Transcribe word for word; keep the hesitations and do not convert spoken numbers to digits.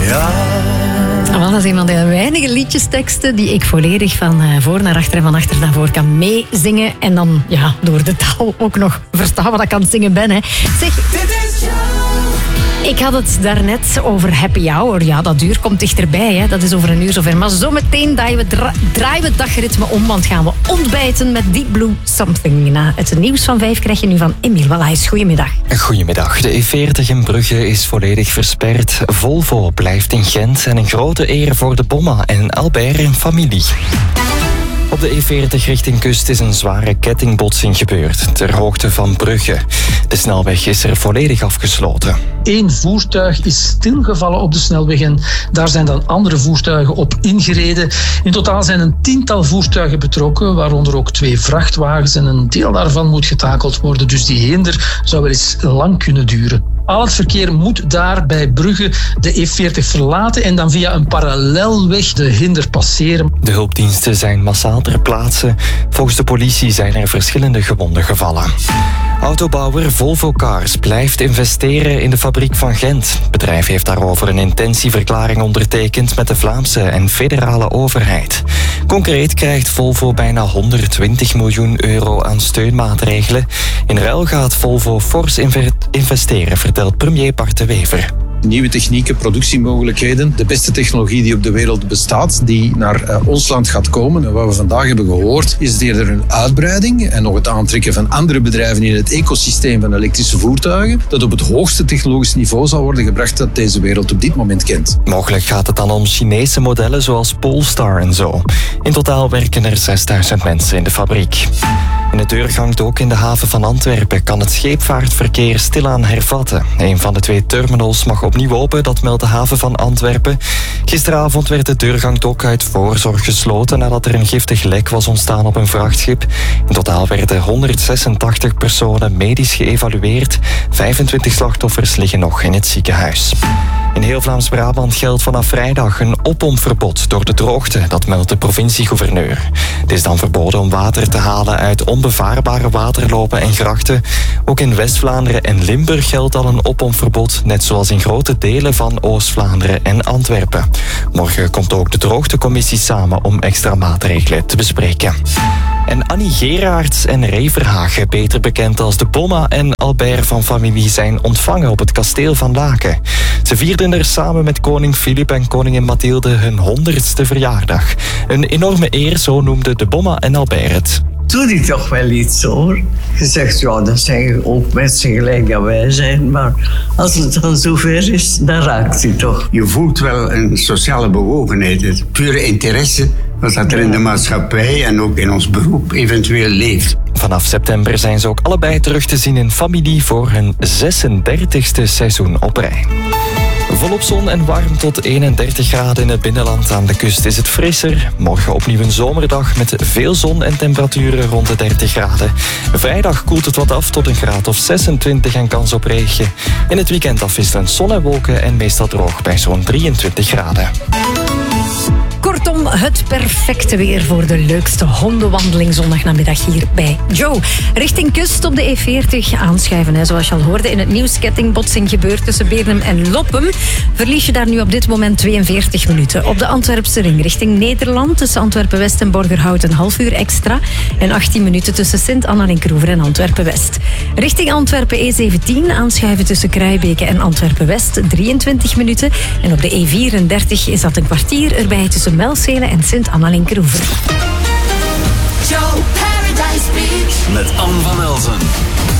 Ja. Wel, dat is een van de weinige liedjesteksten die ik volledig van voor naar achter en van achter naar voor kan meezingen. En dan ja, door de taal ook nog verstaan wat ik aan het zingen ben. Hè. Zeg, ik had het daarnet over happy hour. Ja, dat uur komt dichterbij. Hè. Dat is over een uur zover. Maar zometeen draaien we, dra- draaien we het dagritme om. Want gaan we ontbijten met Deep Blue Something. Na het nieuws van vijf krijg je nu van Emiel Wallaes. Goedemiddag. Goedemiddag. De E veertig in Brugge is volledig versperd. Volvo blijft in Gent. En een grote eer voor de Bomma en Albert en familie. Op de E veertig richting kust is een zware kettingbotsing gebeurd, ter hoogte van Brugge. De snelweg is er volledig afgesloten. Eén voertuig is stilgevallen op de snelweg en daar zijn dan andere voertuigen op ingereden. In totaal zijn een tiental voertuigen betrokken, waaronder ook twee vrachtwagens en een deel daarvan moet getakeld worden. Dus die hinder zou wel eens lang kunnen duren. Al het verkeer moet daar bij Brugge de E veertig verlaten en dan via een parallelweg de hinder passeren. De hulpdiensten zijn massaal ter plaatse. Volgens de politie zijn er verschillende gewonden gevallen. Autobouwer Volvo Cars blijft investeren in de fabriek van Gent. Het bedrijf heeft daarover een intentieverklaring ondertekend met de Vlaamse en federale overheid. Concreet krijgt Volvo bijna honderdtwintig miljoen euro aan steunmaatregelen. In ruil gaat Volvo fors investeren, vertelt premier Bart de Wever. Nieuwe technieken, productiemogelijkheden, de beste technologie die op de wereld bestaat, die naar uh, ons land gaat komen. En wat we vandaag hebben gehoord, is eerder een uitbreiding en nog het aantrekken van andere bedrijven in het ecosysteem van elektrische voertuigen, dat op het hoogste technologisch niveau zal worden gebracht dat deze wereld op dit moment kent. Mogelijk gaat het dan om Chinese modellen zoals Polestar en zo. In totaal werken er zesduizend mensen in de fabriek. In de deurgang in de haven van Antwerpen kan het scheepvaartverkeer stilaan hervatten. Een van de twee terminals mag opnieuw open, dat meldt de haven van Antwerpen. Gisteravond werd de deurgangdok uit voorzorg gesloten nadat er een giftig lek was ontstaan op een vrachtschip. In totaal werden honderdzesentachtig personen medisch geëvalueerd. vijfentwintig slachtoffers liggen nog in het ziekenhuis. In heel Vlaams-Brabant geldt vanaf vrijdag een oppomverbod door de droogte, dat meldt de provincie-gouverneur. Het is dan verboden om water te halen uit onbevaarbare waterlopen en grachten. Ook in West-Vlaanderen en Limburg geldt al een oppomverbod, net zoals in grote delen van Oost-Vlaanderen en Antwerpen. Morgen komt ook de droogtecommissie samen om extra maatregelen te bespreken. En Annie Geraerts en Ray Verhagen, beter bekend als de Bomma en Albert van familie, zijn ontvangen op het kasteel van Laken. Ze vierden er samen met koning Filip en koningin Mathilde hun honderdste verjaardag. Een enorme eer, zo noemden de Bomma en Albert het. Doe die toch wel iets hoor. Je zegt, ja, dat zijn ook mensen gelijk dat wij zijn, maar als het dan zover is, dan raakt hij toch. Je voelt wel een sociale bewogenheid, het pure interesse wat dat er in de maatschappij en ook in ons beroep eventueel leeft. Vanaf september zijn ze ook allebei terug te zien in familie voor hun zesendertigste seizoen op rij. Volop zon en warm tot eenendertig graden in het binnenland. Aan de kust is het frisser. Morgen opnieuw een zomerdag met veel zon en temperaturen rond de dertig graden. Vrijdag koelt het wat af tot een graad of zesentwintig en kans op regen. In het weekend afwisselend zon en wolken en meestal droog bij zo'n drieëntwintig graden. Kortom, het perfecte weer voor de leukste hondenwandeling zondagnamiddag hier bij Joe. Richting kust op de E veertig aanschuiven. Hè. Zoals je al hoorde in het nieuws, kettingbotsing gebeurt tussen Beernem en Loppem. Verlies je daar nu op dit moment tweeënveertig minuten. Op de Antwerpse ring richting Nederland tussen Antwerpen-West en Borgerhout een half uur extra. En achttien minuten tussen Sint-Anna-Linkroever en Antwerpen-West. Richting Antwerpen E zeventien aanschuiven tussen Kruijbeke en Antwerpen-West drieëntwintig minuten. En op de E vierendertig is dat een kwartier erbij tussen Melcelen en Sint-Anna-Linkroever. Joe Paradise Beach met Anne van Elzen.